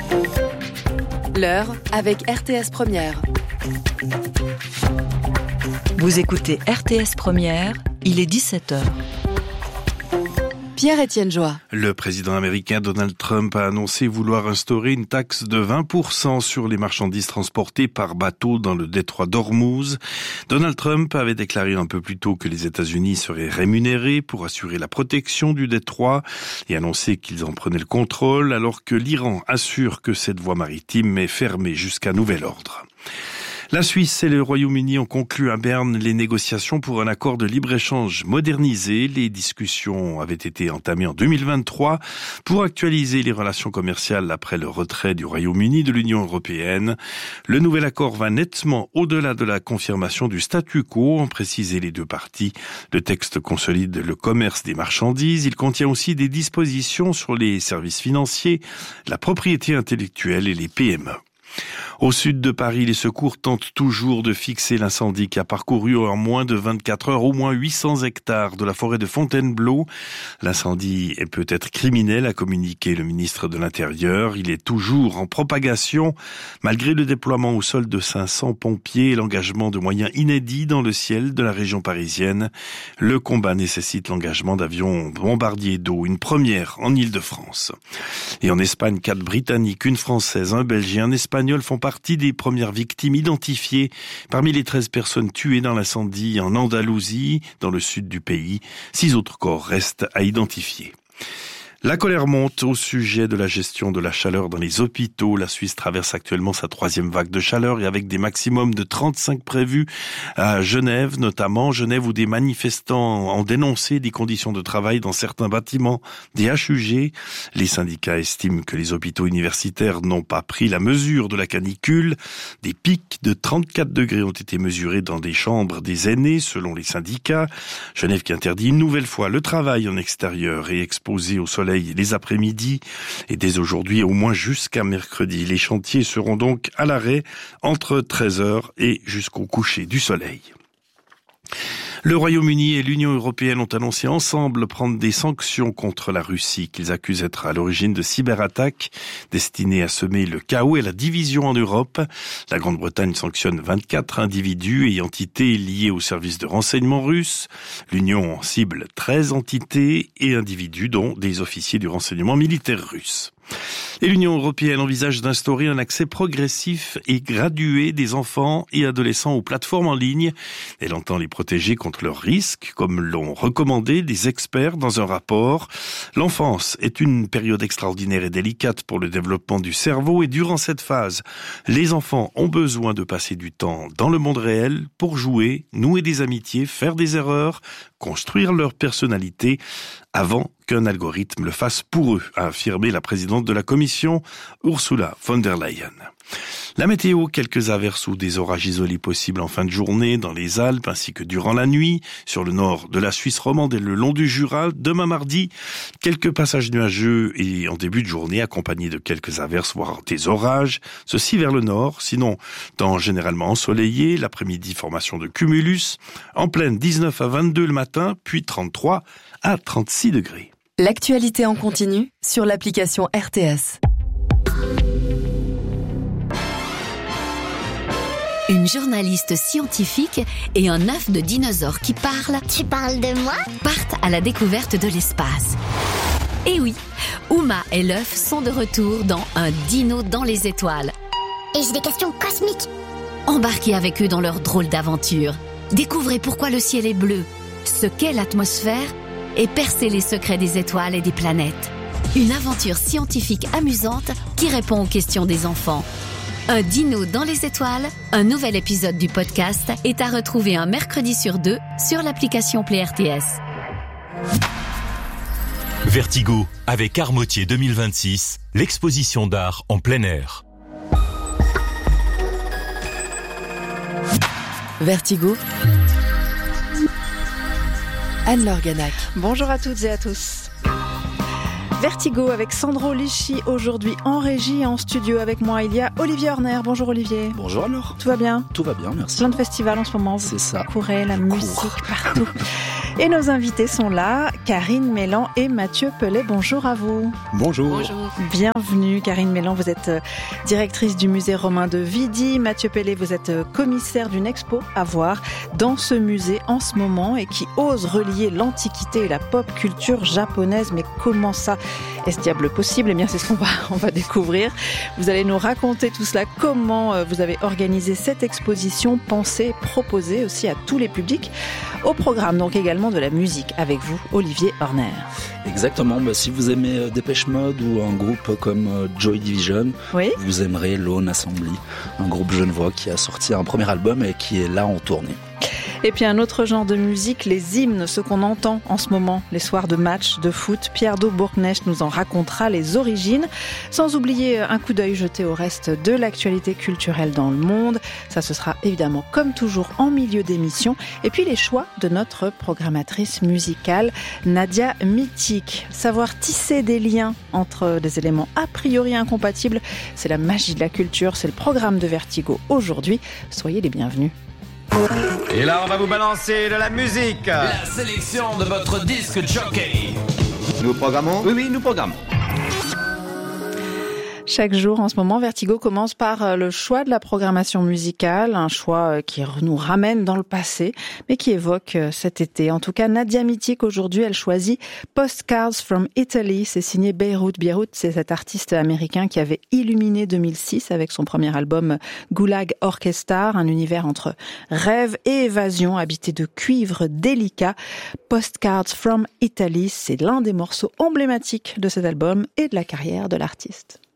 L'heure avec RTS Première. Vous écoutez RTS Première, il est 17h. Pierre-Étienne Joie. Le président américain Donald Trump a annoncé vouloir instaurer une taxe de 20% sur les marchandises transportées par bateau dans le détroit d'Ormuz. Donald Trump avait déclaré un peu plus tôt que les États-Unis seraient rémunérés pour assurer la protection du détroit et annoncé qu'ils en prenaient le contrôle, alors que l'Iran assure que cette voie maritime est fermée jusqu'à nouvel ordre. La Suisse et le Royaume-Uni ont conclu à Berne les négociations pour un accord de libre-échange modernisé. Les discussions avaient été entamées en 2023 pour actualiser les relations commerciales après le retrait du Royaume-Uni de l'Union européenne. Le nouvel accord va nettement au-delà de la confirmation du statu quo, ont précisé les deux parties. Le texte consolide le commerce des marchandises. Il contient aussi des dispositions sur les services financiers, la propriété intellectuelle et les PME. Au sud de Paris, les secours tentent toujours de fixer l'incendie qui a parcouru en moins de 24 heures au moins 800 hectares de la forêt de Fontainebleau. L'incendie est peut-être criminel, a communiqué le ministre de l'Intérieur. Il est toujours en propagation, malgré le déploiement au sol de 500 pompiers et l'engagement de moyens inédits dans le ciel de la région parisienne. Le combat nécessite l'engagement d'avions bombardiers d'eau, une première en Île-de-France. Et en Espagne, 4 Britanniques, une Française, un Belge et un Espagnol font partie des premières victimes identifiées parmi les 13 personnes tuées dans l'incendie en Andalousie, dans le sud du pays. 6 autres corps restent à identifier. La colère monte au sujet de la gestion de la chaleur dans les hôpitaux. La Suisse traverse actuellement sa 3e vague de chaleur et avec des maximums de 35 prévus à Genève, notamment Genève où des manifestants ont dénoncé des conditions de travail dans certains bâtiments des HUG. Les syndicats estiment que les hôpitaux universitaires n'ont pas pris la mesure de la canicule. Des pics de 34 degrés ont été mesurés dans des chambres des aînés, selon les syndicats. Genève qui interdit une nouvelle fois le travail en extérieur et exposé au soleil les après-midi et dès aujourd'hui au moins jusqu'à mercredi. Les chantiers seront donc à l'arrêt entre 13h et jusqu'au coucher du soleil. Le Royaume-Uni et l'Union européenne ont annoncé ensemble prendre des sanctions contre la Russie qu'ils accusent d'être à l'origine de cyberattaques destinées à semer le chaos et la division en Europe. La Grande-Bretagne sanctionne 24 individus et entités liées au service de renseignement russe. L'Union cible 13 entités et individus dont des officiers du renseignement militaire russe. Et l'Union européenne envisage d'instaurer un accès progressif et gradué des enfants et adolescents aux plateformes en ligne. Elle entend les protéger contre leurs risques, comme l'ont recommandé des experts dans un rapport. L'enfance est une période extraordinaire et délicate pour le développement du cerveau et durant cette phase, les enfants ont besoin de passer du temps dans le monde réel pour jouer, nouer des amitiés, faire des erreurs, construire leur personnalité avant qu'un algorithme le fasse pour eux, a affirmé la présidente de la Commission, Ursula von der Leyen. La météo, quelques averses ou des orages isolés possibles en fin de journée dans les Alpes ainsi que durant la nuit, sur le nord de la Suisse romande et le long du Jura. Demain mardi, quelques passages nuageux et en début de journée accompagnés de quelques averses, voire des orages. Ceci vers le nord, sinon temps généralement ensoleillé. L'après-midi, formation de cumulus. En pleine, 19 à 22 le matin, puis 33 à 36 degrés. L'actualité en continu sur l'application RTS. Une journaliste scientifique et un œuf de dinosaure qui parle. Tu parles de moi ? Partent à la découverte de l'espace. Et oui, Uma et l'œuf sont de retour dans Un dino dans les étoiles. Et j'ai des questions cosmiques. Embarquez avec eux dans leur drôle d'aventure. Découvrez pourquoi le ciel est bleu, ce qu'est l'atmosphère et percez les secrets des étoiles et des planètes. Une aventure scientifique amusante qui répond aux questions des enfants. Un dino dans les étoiles, un nouvel épisode du podcast est à retrouver un mercredi sur 2 sur l'application Play RTS. Vertigo, avec Armotier 2026, l'exposition d'art en plein air. Vertigo, Anne-Laure Ganac. Bonjour à toutes et à tous. Vertigo avec Sandro Lisci aujourd'hui en régie et en studio avec moi. Il y a Olivier Horner. Bonjour Olivier. Bonjour alors. Tout va bien ? Tout va bien, merci. Plein de festivals en ce moment. C'est ça. Courez, la musique partout. Et nos invités sont là, Karine Mélan et Mathieu Pellet. Bonjour à vous. Bonjour. Bonjour. Bienvenue Karine Mélan, vous êtes directrice du musée romain de Vidi. Mathieu Pellet, vous êtes commissaire d'une expo à voir dans ce musée en ce moment et qui ose relier l'Antiquité et la pop culture japonaise. Mais comment ça est-ce diable possible? Eh bien c'est ce qu'on va découvrir. Vous allez nous raconter tout cela, comment vous avez organisé cette exposition, pensée, proposée aussi à tous les publics. Au programme donc également de la musique avec vous, Olivier Horner. Exactement, si vous aimez Depeche Mode ou un groupe comme Joy Division, oui, vous aimerez Lone Assembly, un groupe genevois qui a sorti un premier album et qui est là en tournée. Et puis un autre genre de musique, les hymnes, ce qu'on entend en ce moment, les soirs de match, de foot. Pierre Bourknecht nous en racontera les origines, sans oublier un coup d'œil jeté au reste de l'actualité culturelle dans le monde. Ça, ce sera évidemment comme toujours en milieu d'émission. Et puis les choix de notre programmatrice musicale, Nadia Mitic. Savoir tisser des liens entre des éléments a priori incompatibles, c'est la magie de la culture, c'est le programme de Vertigo aujourd'hui. Soyez les bienvenus. Et là, on va vous balancer de la musique. La sélection de votre disque jockey. Nous programmons ? Oui, nous programmons. Chaque jour, en ce moment, Vertigo commence par le choix de la programmation musicale, un choix qui nous ramène dans le passé, mais qui évoque cet été. En tout cas, Nadia Mitic, aujourd'hui, elle choisit Postcards from Italy. C'est signé Beirut. Beirut, c'est cet artiste américain qui avait illuminé 2006 avec son premier album Gulag Orchestra, un univers entre rêve et évasion, habité de cuivre délicat. Postcards from Italy, c'est l'un des morceaux emblématiques de cet album et de la carrière de l'artiste.